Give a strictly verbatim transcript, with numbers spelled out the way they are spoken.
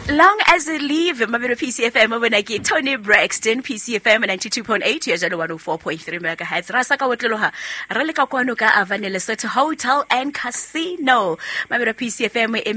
Long as it leave, Mabero P C F M when I get Tony Braxton, P C F M ninety-two point eight, here's one oh four point three megahertz. Rasaka Wotloha, Relika Kwanuka, Avanele Soto Hotel and Casino. Mabero P C F M